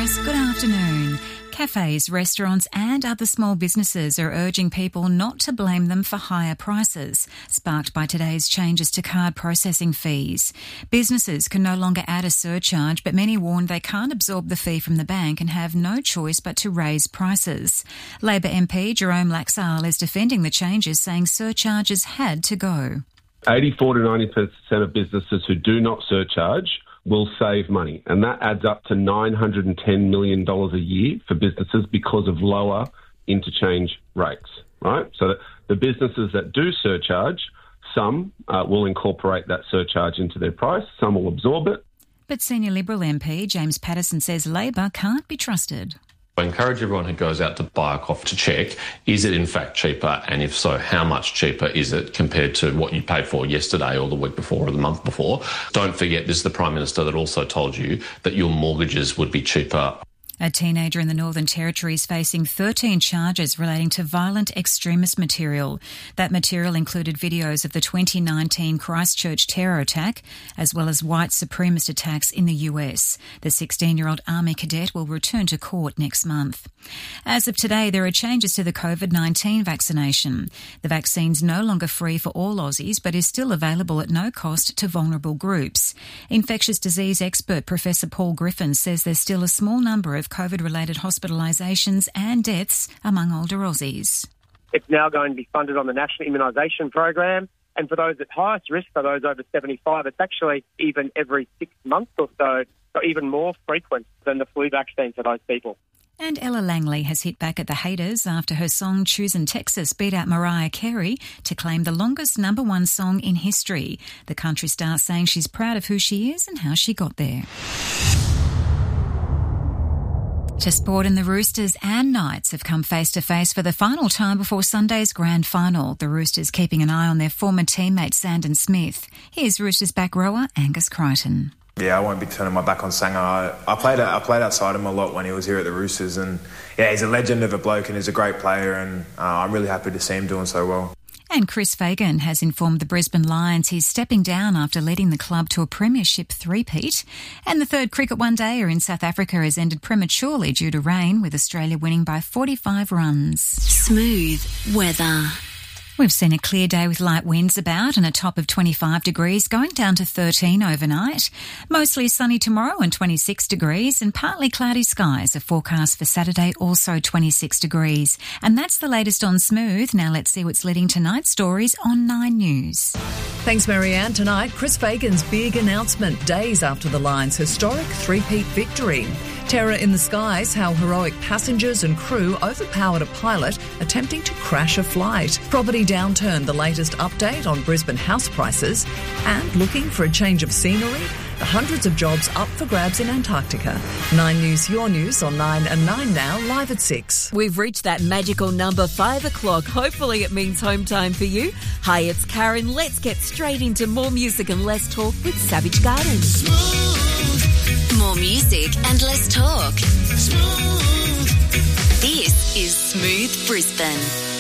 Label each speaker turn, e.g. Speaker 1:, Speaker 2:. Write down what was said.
Speaker 1: Express, good afternoon. Cafes, restaurants and other small businesses are urging people not to blame them for higher prices, sparked by today's changes to card processing fees. Businesses can no longer add a surcharge, but many warn they can't absorb the fee from the bank and have no choice but to raise prices. Labor MP Jerome Laxale is defending the changes, saying surcharges had to go.
Speaker 2: 84 to 90% of businesses who do not surcharge will save money, and that adds up to $910 million a year for businesses because of lower interchange rates, right? So the businesses that do surcharge, some will incorporate that surcharge into their price, some will absorb it.
Speaker 1: But Senior Liberal MP James Patterson says Labor can't be trusted.
Speaker 3: I encourage everyone who goes out to buy a coffee to check, is it in fact cheaper? And if so, how much cheaper is it compared to what you paid for yesterday or the week before or the month before? Don't forget, this is the Prime Minister that also told you that your mortgages would be cheaper.
Speaker 1: A teenager in the Northern Territory is facing 13 charges relating to violent extremist material. That material included videos of the 2019 Christchurch terror attack, as well as white supremacist attacks in the US. The 16-year-old Army cadet will return to court next month. As of today, there are changes to the COVID-19 vaccination. The vaccine's no longer free for all Aussies, but is still available at no cost to vulnerable groups. Infectious disease expert Professor Paul Griffin says there's still a small number of COVID-related hospitalisations and deaths among older Aussies.
Speaker 4: It's now going to be funded on the National Immunisation Program, and for those at highest risk, for those over 75, it's actually even every 6 months or so even more frequent than the flu vaccine for those people.
Speaker 1: And Ella Langley has hit back at the haters after her song Choosin' Texas beat out Mariah Carey to claim the longest #1 song in history. The country star saying she's proud of who she is and how she got there. To sport, and the Roosters and Knights have come face-to-face for the final time before Sunday's grand final. The Roosters keeping an eye on their former teammate Sandon Smith. Here's Roosters back rower Angus Crichton.
Speaker 5: Yeah, I won't be turning my back on Sanger. I played outside him a lot when he was here at the Roosters, and yeah, he's a legend of a bloke and he's a great player, and I'm really happy to see him doing so well.
Speaker 1: And Chris Fagan has informed the Brisbane Lions he's stepping down after leading the club to a premiership three-peat. And the third cricket one-dayer in South Africa has ended prematurely due to rain, with Australia winning by 45 runs.
Speaker 6: Smooth weather.
Speaker 1: We've seen a clear day with light winds about and a top of 25 degrees, going down to 13 overnight. Mostly sunny tomorrow and 26 degrees, and partly cloudy skies are forecast for Saturday, also 26 degrees. And that's the latest on Smooth. Now let's see what's leading tonight's stories on 9 News.
Speaker 7: Thanks, Marianne. Tonight, Chris Fagan's big announcement, days after the Lions' historic three-peat victory. Terror in the skies, how heroic passengers and crew overpowered a pilot attempting to crash a flight. Property downturn, the latest update on Brisbane house prices. And looking for a change of scenery? The hundreds of jobs up for grabs in Antarctica. 9 News, your news on 9 and 9 now, live at 6.
Speaker 6: We've reached that magical number, 5 o'clock. Hopefully it means home time for you. Hi, it's Karen. Let's get straight into more music and less talk with Savage Garden.
Speaker 8: Smooth.
Speaker 6: More music and less talk.
Speaker 8: Smooth.
Speaker 6: This is Smooth Brisbane.